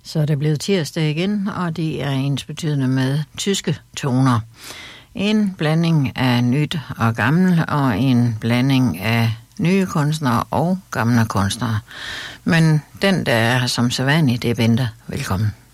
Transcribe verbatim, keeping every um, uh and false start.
Så er det blevet tirsdag igen, og det er ensbetydende med tyske toner. En blanding af nyt og gammel, og en blanding af nye kunstnere og gamle kunstnere. Men den, der er som sædvanlig, det er Bente. Velkommen.